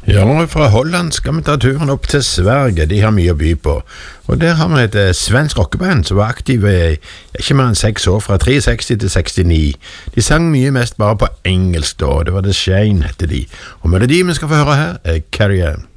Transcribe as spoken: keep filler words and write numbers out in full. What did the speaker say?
Ja, fra Holland skal vi ta turen opp til Sverige. De har mye å by på. Og der har vi et eh, svensk rockeband som var aktive i ikke mer enn seks år, fra sekstitre til sekstini. De sang mye mest bare på engelsk da, det var The Shane hette de. Og melodien vi skal få høre her er Carry On.